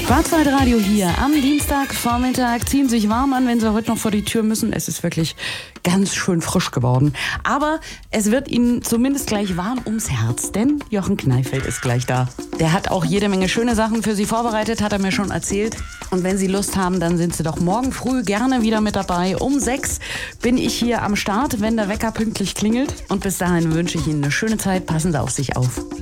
Schwarzwaldradio hier am Dienstagvormittag. Ziehen sich warm an, wenn Sie heute noch vor die Tür müssen. Es ist wirklich ganz schön frisch geworden. Aber es wird Ihnen zumindest gleich warm ums Herz, denn Jochen Kneifeld ist gleich da. Der hat auch jede Menge schöne Sachen für Sie vorbereitet, hat er mir schon erzählt. Und wenn Sie Lust haben, dann sind Sie doch morgen früh gerne wieder mit dabei. Um 6 bin ich hier am Start, wenn der Wecker pünktlich klingelt. Und bis dahin wünsche ich Ihnen eine schöne Zeit. Passen Sie auf sich auf.